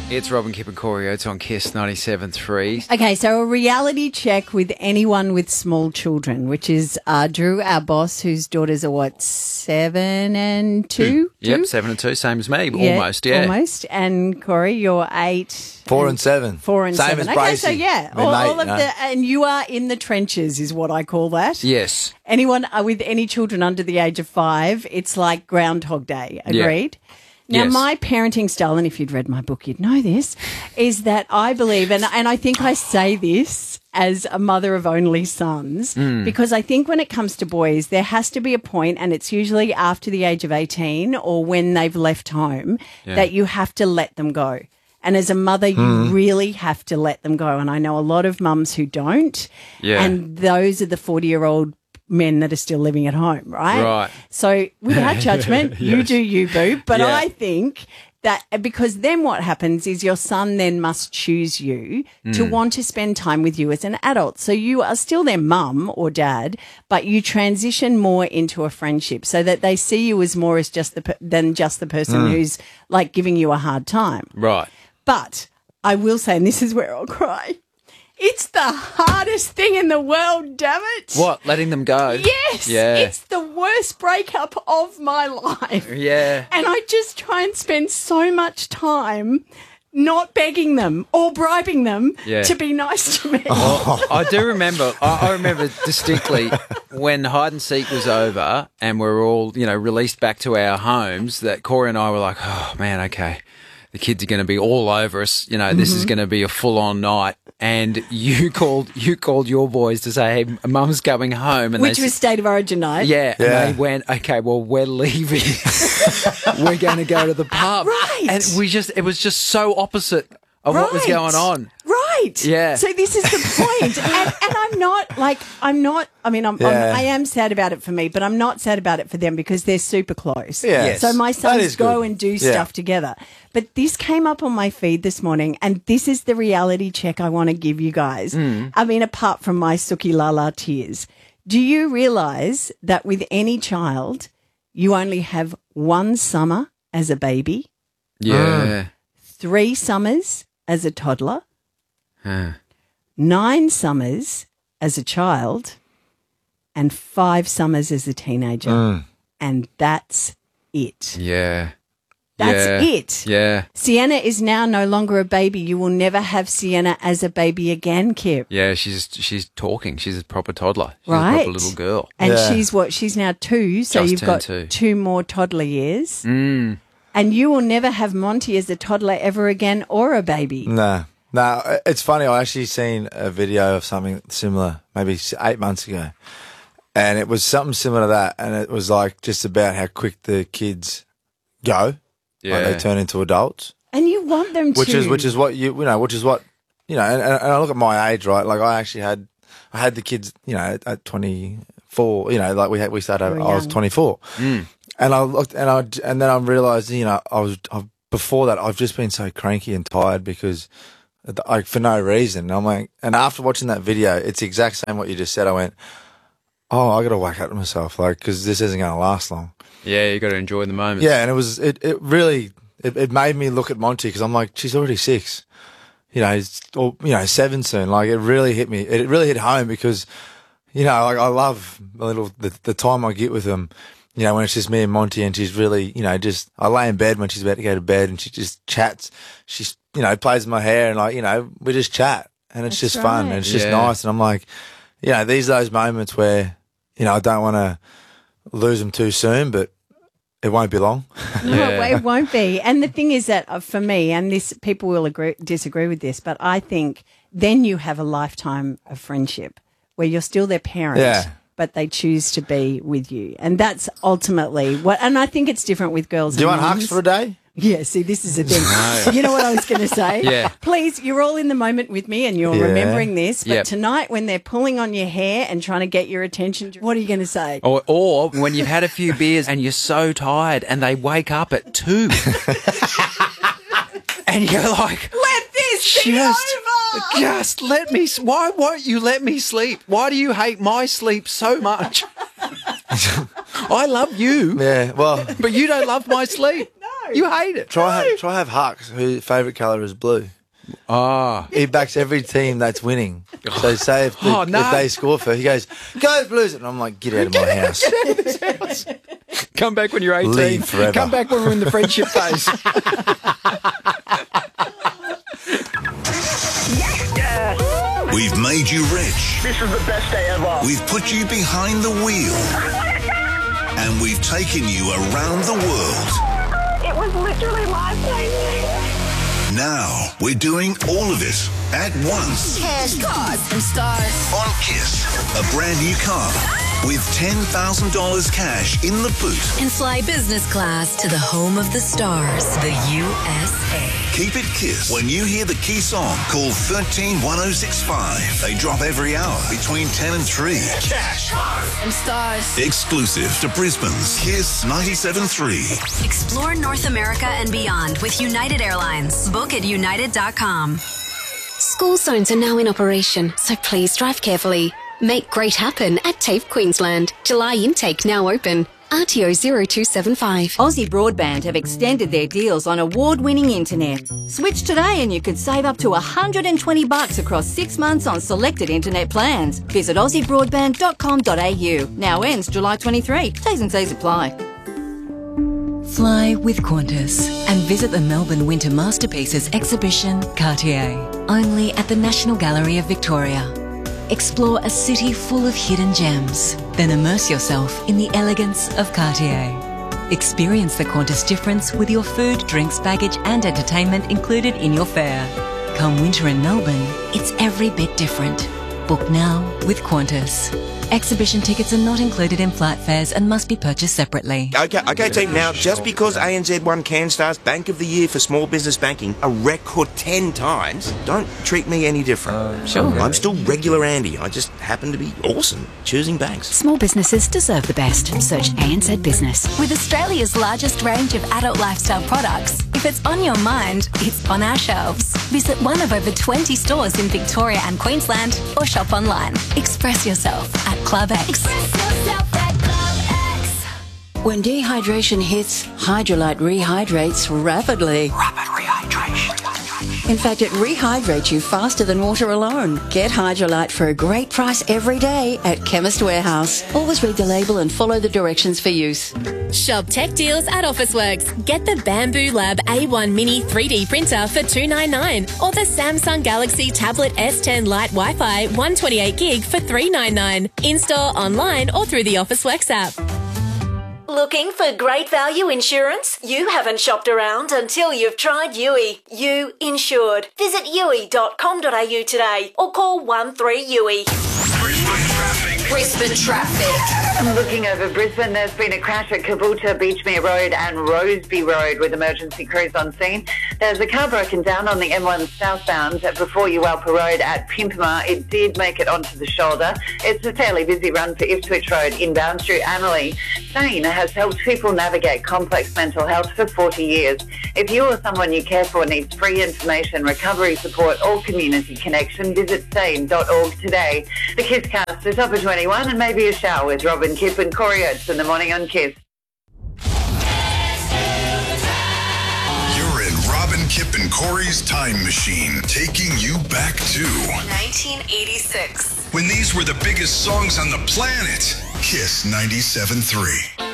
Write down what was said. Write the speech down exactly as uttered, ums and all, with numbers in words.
It's Robin, Kip and Corey Oates on Kiss ninety-seven point three. Okay, so a reality check with anyone with small children, which is uh, Drew, our boss, whose daughters are, what, seven and two? Yep, two? seven and two, same as me, Yeah, almost, yeah. Almost. And Corey, you're eight. Four and seven. Four and Same seven. as Okay, so Bracey. yeah, My all, mate, all of no? the, and you are in the trenches is what I call that. Yes. Anyone uh, with any children under the age of five, it's like Groundhog Day. Agreed? Now, Yes. my parenting style, and if you'd read my book, you'd know this, is that I believe, and, and I think I say this as a mother of only sons, because I think when it comes to boys, there has to be a point, and it's usually after the age of eighteen or when they've left home, Yeah. that you have to let them go. And as a mother, you really have to let them go. And I know a lot of mums who don't. Yeah. And those are the forty-year-old men that are still living at home, right? Right. So without judgment, you do you, boo. But Yeah. I think that because then what happens is your son then must choose you to want to spend time with you as an adult. So you are still their mum or dad, but you transition more into a friendship so that they see you as more as just the per- than just the person who's like giving you a hard time. Right. But I will say, and this is where I'll cry, it's the hardest thing in the world, damn it. What, letting them go? Yes. Yeah. It's the worst breakup of my life. Yeah. And I just try and spend so much time not begging them or bribing them Yeah. to be nice to me. I do remember, I, I remember distinctly when hide and seek was over and we were all, you know, released back to our homes, that Corey and I were like, oh man, okay, the kids are going to be all over us. You know, this is going to be a full on night. And you called, you called your boys to say, hey, mum's coming home. And Which they, was State of Origin night. yeah, Yeah. and they went, okay, well, we're leaving. We're going to go to the pub. Right. And we just, it was just so opposite of what was Right. going on. Right. Yeah. So this is the point. and, and I'm not like, I'm not, I mean, I'm, Yeah. I'm, I am sad about it for me, but I'm not sad about it for them because they're super close. Yeah. Yes. So my That sons is go good. and do Yeah. stuff together. But this came up on my feed this morning, and this is the reality check I want to give you guys. I mean, apart from my Suki Lala tears, do you realize that with any child, you only have one summer as a baby, Yeah. three summers as a toddler, Huh. nine summers as a child, and five summers as a teenager. And that's it. Yeah. That's yeah. it. Yeah. Sienna is now no longer a baby. You will never have Sienna as a baby again, Kip. Yeah, she's she's talking. She's a proper toddler. She's a Right. proper little girl. And Yeah. she's what? She's now two, so Just you've turned got two. two more toddler years. Mm. And you will never have Monty as a toddler ever again or a baby. No. No, it's funny. I actually seen a video of something similar maybe s- eight months ago. And it was something similar to that. And it was like just about how quick the kids go. Yeah. Like they turn into adults. And you want them Which to. is which is what you you know, which is what you know, and, and I look at my age, right? Like I actually had I had the kids, you know, at, at twenty four, you know, like we had we started You I were was young. twenty four. Mm. And I looked and I and then I realised, you know, I was I, before that I've just been so cranky and tired because like for no reason. I'm like, and after watching that video, it's the exact same what you just said. I went, oh, I got to whack out to myself, like, because this isn't going to last long. Yeah, you got to enjoy the moment. Yeah, and it was it it really it, it made me look at Monty because I'm like, she's already six, you know, he's, or you know, seven soon. Like it really hit me. It really hit home because, you know, like I love the little the, the time I get with them. You know, when it's just me and Monty, and she's really, you know, just I lay in bed when she's about to go to bed, and she just chats. She's, you know, plays with my hair, and like, you know, we just chat, and it's That's just fun, right. and it's just Yeah. nice. And I'm like, you know, these are those moments where, you know, I don't want to lose them too soon, but it won't be long. No, Yeah. it won't be. And the thing is that uh, for me, and this people will agree, disagree with this, but I think then you have a lifetime of friendship where you're still their parent, Yeah. but they choose to be with you, and that's ultimately what. And I think it's different with girls. Do you and want hugs mums. for a day? Yeah, see, this is the thing. You know what I was going to say? Yeah. Please, you're all in the moment with me and you're Yeah. remembering this, but Yep. tonight when they're pulling on your hair and trying to get your attention, what are you going to say? Or, or when you've had a few beers and you're so tired and they wake up at two. And you're like, Let this be just, over! just let me, s- why won't you let me sleep? Why do you hate my sleep so much? I love you, Yeah, well, but you don't love my sleep. No. You hate it. Try have, try have Hux, whose favourite colour is blue. Oh. He backs every team that's winning. So say if, the, Oh, no. if they score first, he goes, "Go Blues!" And I'm like, "Get out of my house." Get out of this house. Come back when you're eighteen. Leave forever. Come back when we're in the friendship phase. We've made you rich. This is the best day ever. We've put you behind the wheel. And we've taken you around the world. It was literally life-changing. Now we're doing all of it at once. Cash, cars, and stars. On Kiss, a brand new car with ten thousand dollars cash in the boot. And fly business class to the home of the stars, the U S A. Keep it Kiss. When you hear the key song, call one three one oh six five. They drop every hour between ten and three. Cash, cars, And stars. exclusive to Brisbane's Kiss ninety-seven point three. Explore North America and beyond with United Airlines. Book at united dot com. School zones are now in operation, so please drive carefully. Make great happen at TAFE Queensland. July intake now open. R T O zero two seven five. Aussie Broadband have extended their deals on award-winning internet. Switch today and you could save up to one hundred twenty bucks across six months on selected internet plans. Visit aussie broadband dot com dot a u. Now ends July twenty-third. T's and C's apply. Fly with Qantas and visit the Melbourne Winter Masterpieces exhibition, Cartier, only at the National Gallery of Victoria. Explore a city full of hidden gems, then immerse yourself in the elegance of Cartier. Experience the Qantas difference with your food, drinks, baggage and entertainment included in your fare. Come winter in Melbourne, it's every bit different. Book now with Qantas. Exhibition tickets are not included in flight fares and must be purchased separately. Okay, okay, team. Now, just because A N Z won CanStar's Bank of the Year for small business banking a record ten times, don't treat me any different. Uh, sure. I'm still regular Andy. I just happen to be awesome choosing banks. Small businesses deserve the best. Search A N Z Business. With Australia's largest range of adult lifestyle products, if it's on your mind, it's on our shelves. Visit one of over twenty stores in Victoria and Queensland or shop online. Express yourself at Club X. Express yourself at Club X. When dehydration hits, Hydrolite rehydrates rapidly. Rapid rehydration. In fact, it rehydrates you faster than water alone. Get Hydrolite for a great price every day at Chemist Warehouse. Always read the label and follow the directions for use. Shop tech deals at Officeworks. Get the Bamboo Lab A one Mini three D printer for two ninety-nine or the Samsung Galaxy Tablet S ten Lite Wi-Fi one twenty-eight gig for three ninety-nine. In-store, online or through the Officeworks app. Looking for great value insurance? You haven't shopped around until you've tried U I. You Insured. Visit u i dot com dot a u today or call one three U I. Brisbane traffic. Looking over Brisbane, there's been a crash at Caboolture, Beachmere Road and Roseby Road with emergency crews on scene. There's a car broken down on the M one southbound before Uwalpa Road at Pimpama. It did make it onto the shoulder. It's a fairly busy run for Ipswich Road inbound through Annerley. Sane has helped people navigate complex mental health for forty years. If you or someone you care for needs free information, recovery support or community connection, visit sane dot org today. The Kisscast is up at twenty-one and maybe a shower with Robin Kipp and Corey Oates in the morning on Kiss. You're in Robin Kipp and Corey's time machine, taking you back to nineteen eighty-six. when these were the biggest songs on the planet. Kiss ninety-seven point three.